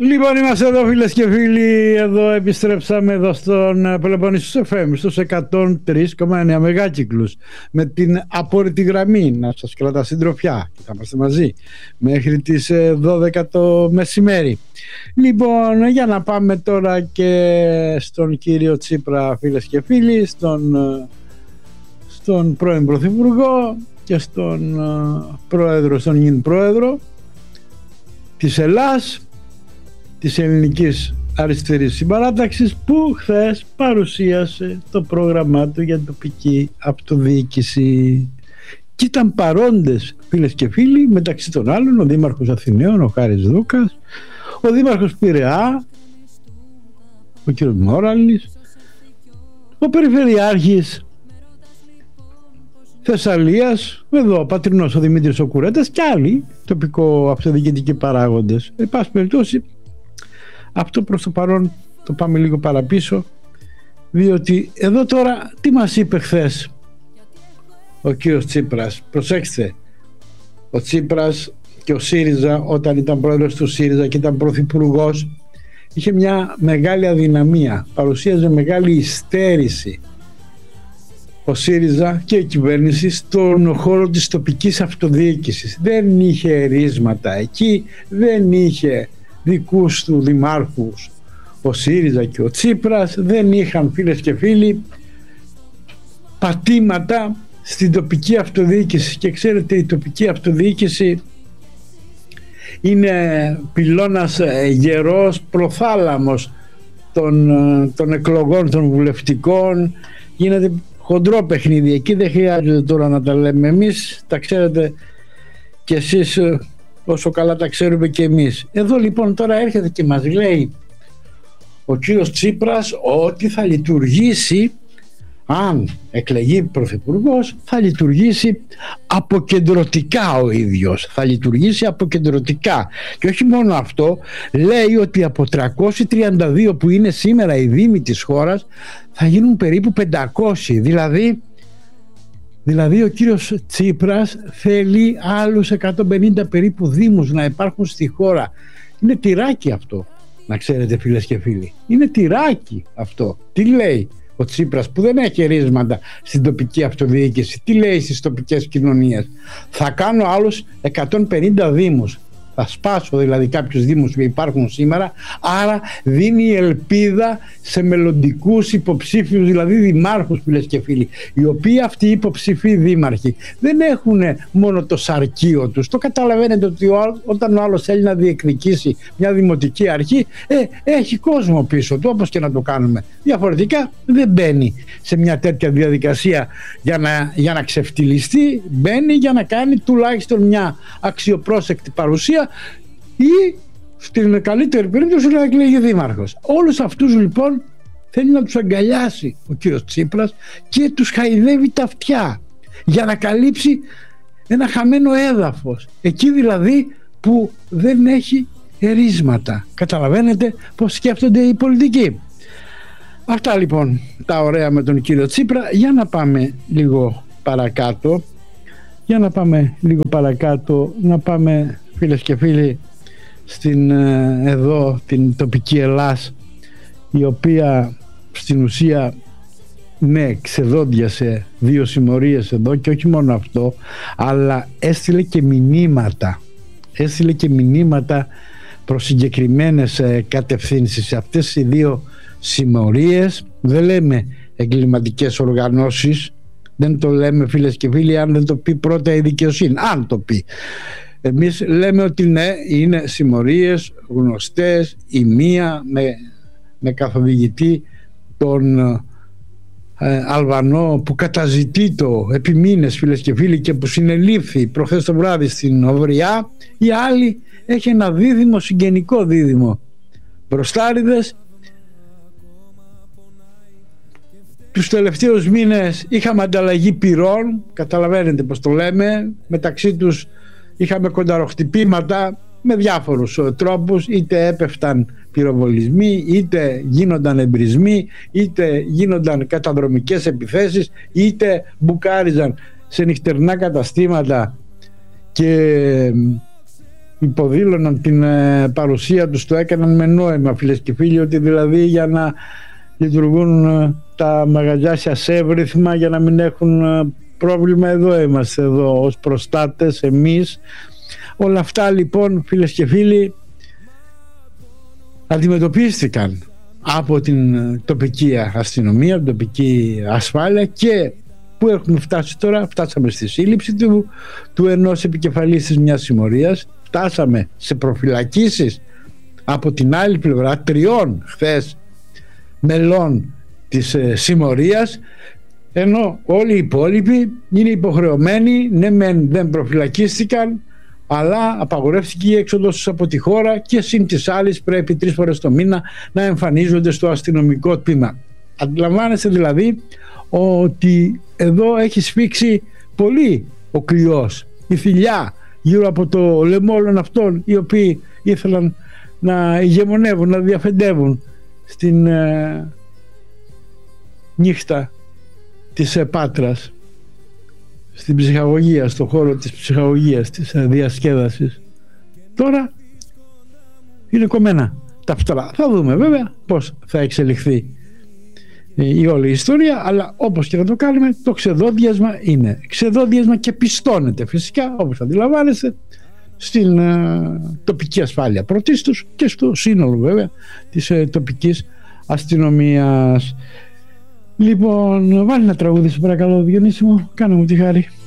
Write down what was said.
Λοιπόν, είμαστε εδώ φίλες και φίλοι, εδώ επιστρέψαμε εδώ στον Πελοποννήσους FM στους 103,9 μεγάκυκλους με την απόρριτη γραμμή να σας κρατά συντροφιά και θα είμαστε μαζί μέχρι τις 12 το μεσημέρι. Λοιπόν, για να πάμε τώρα και στον κύριο Τσίπρα, φίλες και φίλοι, στον πρώην Πρωθυπουργό και στον πρόεδρο, στον νυν πρόεδρο της Ελλάς, της Ελληνικής Αριστερής Συμπαράταξης, που χθες παρουσίασε το πρόγραμμά του για τοπική αυτοδιοίκηση. Και ήταν παρόντες, φίλες και φίλοι, μεταξύ των άλλων ο Δήμαρχος Αθηναίων, ο Χάρης Δούκας, ο Δήμαρχος Πειραιά, ο κ. Μόραλης, ο Περιφερειάρχης Θεσσαλίας, εδώ ο πατρινός ο Δημήτρης ο Κουρέτας και άλλοι τοπικό αυτοδιοικητικοί παράγοντες. Εν πάση περιπτώσει, αυτό προς το παρόν το πάμε λίγο παραπίσω, διότι εδώ τώρα τι μας είπε χθες ο κύριος Τσίπρας. Προσέξτε, ο Τσίπρας και ο ΣΥΡΙΖΑ, όταν ήταν πρόεδρος του ΣΥΡΙΖΑ και ήταν πρωθυπουργός, είχε μια μεγάλη αδυναμία, παρουσίαζε μεγάλη υστέρηση ο ΣΥΡΙΖΑ και η κυβέρνηση στον χώρο της τοπικής αυτοδιοίκησης. Δεν είχε ερίσματα εκεί, δεν είχε δικούς του δημάρχους ο ΣΥΡΙΖΑ και ο Τσίπρας, δεν είχαν, φίλες και φίλοι, πατήματα στην τοπική αυτοδιοίκηση. Και ξέρετε, η τοπική αυτοδιοίκηση είναι πυλώνας γερός, προθάλαμος των εκλογών των βουλευτικών. Γίνεται χοντρό παιχνίδι εκεί, δεν χρειάζεται τώρα να τα λέμε εμείς, τα ξέρετε και εσείς όσο καλά τα ξέρουμε και εμείς. Εδώ λοιπόν τώρα έρχεται και μας λέει ο κύριος Τσίπρας ότι θα λειτουργήσει, αν εκλεγεί πρωθυπουργός, θα λειτουργήσει αποκεντρωτικά ο ίδιος. Θα λειτουργήσει αποκεντρωτικά. Και όχι μόνο αυτό, λέει ότι από 332 που είναι σήμερα οι δήμοι της χώρας θα γίνουν περίπου 500. Δηλαδή ο κύριος Τσίπρας θέλει άλλους 150 περίπου δήμους να υπάρχουν στη χώρα. Είναι τυράκι αυτό, να ξέρετε, φίλες και φίλοι. Είναι τυράκι αυτό. Τι λέει ο Τσίπρας που δεν έχει ρίσματα στην τοπική αυτοδιοίκηση? Τι λέει στις τοπικές κοινωνίες? Θα κάνω άλλους 150 δήμους. Θα σπάσω δηλαδή κάποιους δήμους που υπάρχουν σήμερα, άρα δίνει ελπίδα σε μελλοντικούς υποψήφιους, δηλαδή δημάρχους, φίλες και φίλοι, οι οποίοι αυτοί οι υποψηφοί δήμαρχοι δεν έχουν μόνο το σαρκείο τους. Το καταλαβαίνετε ότι όταν ο άλλος θέλει να διεκδικήσει μια δημοτική αρχή, έχει κόσμο πίσω του, όπως και να το κάνουμε. Διαφορετικά δεν μπαίνει σε μια τέτοια διαδικασία για να ξεφτυλιστεί, μπαίνει για να κάνει τουλάχιστον μια αξιοπρόσεκτη παρουσία ή στην καλύτερη περίπτωση να εκλεγεί δήμαρχος. Όλους αυτούς λοιπόν θέλει να τους αγκαλιάσει ο κύριος Τσίπρας και τους χαϊδεύει τα αυτιά για να καλύψει ένα χαμένο έδαφος, εκεί δηλαδή που δεν έχει ερίσματα. Καταλαβαίνετε πως σκέφτονται οι πολιτικοί. Αυτά λοιπόν τα ωραία με τον κύριο Τσίπρα. Για να πάμε λίγο παρακάτω, να πάμε, φίλες και φίλοι, στην εδώ την τοπική Ελλάς, η οποία στην ουσία ξεδόντιασε 2 συμμορίες εδώ, και όχι μόνο αυτό, αλλά έστειλε και μηνύματα προς συγκεκριμένες κατευθύνσεις. Αυτές οι 2 συμμορίες, δεν λέμε εγκληματικές οργανώσεις, δεν το λέμε, φίλες και φίλοι, αν δεν το πει πρώτα η δικαιοσύνη. Αν το πει, εμείς λέμε ότι ναι, είναι συμμορίες γνωστές. Η μία με καθοδηγητή τον Αλβανό που καταζητεί το επί μήνες, φίλες και φίλοι, και που συνελήφθη προχθές το βράδυ στην Οβριά. Η άλλη έχει ένα δίδυμο, συγγενικό δίδυμο, μπροστάριδες. Τους τελευταίους μήνες είχαμε ανταλλαγή πυρών, καταλαβαίνετε πως το λέμε, μεταξύ τους είχαμε κονταροχτυπήματα με διάφορους τρόπους, είτε έπεφταν πυροβολισμοί, είτε γίνονταν εμπρισμοί, είτε γίνονταν καταδρομικές επιθέσεις, είτε μπουκάριζαν σε νυχτερινά καταστήματα και υποδήλωναν την παρουσία τους, το έκαναν με νόημα, φίλες και φίλοι, ότι δηλαδή για να λειτουργούν τα μαγαζιά σε εύρυθμα, για να μην έχουν πρόβλημα, εδώ είμαστε εδώ ως προστάτες εμείς. Όλα αυτά λοιπόν, φίλες και φίλοι, αντιμετωπίστηκαν από την τοπική αστυνομία, την τοπική ασφάλεια, και που έχουμε φτάσει τώρα? Φτάσαμε στη σύλληψη του ενός επικεφαλής της μιας συμμορίας, φτάσαμε σε προφυλακίσεις από την άλλη πλευρά 3 χθες μελών της συμμορίας, ενώ όλοι οι υπόλοιποι είναι υποχρεωμένοι, ναι μεν δεν προφυλακίστηκαν, αλλά απαγορεύτηκε η έξοδος τους από τη χώρα, και συν της άλλης πρέπει 3 φορές το μήνα να εμφανίζονται στο αστυνομικό τμήμα. Αντιλαμβάνεστε δηλαδή ότι εδώ έχει σφίξει πολύ ο κλειός, η θηλιά γύρω από το λαιμό όλων αυτών οι οποίοι ήθελαν να ηγεμονεύουν, να διαφεντεύουν στην νύχτα της Πάτρας, στην ψυχαγωγία, στον χώρο της ψυχαγωγίας, της διασκέδασης. Τώρα είναι κομμένα τα φτερά. Θα δούμε βέβαια πώς θα εξελιχθεί η όλη ιστορία, αλλά όπως και να το κάνουμε, το ξεδόδιασμα είναι ξεδόδιασμα και πιστώνεται φυσικά, όπως αντιλαμβάνεστε, στην τοπική ασφάλεια πρωτίστως και στο σύνολο βέβαια της τοπικής αστυνομίας. Λοιπόν, βάλει ένα τραγούδι σου παρακαλώ, Διονύση μου, κάνε μου τη χάρη.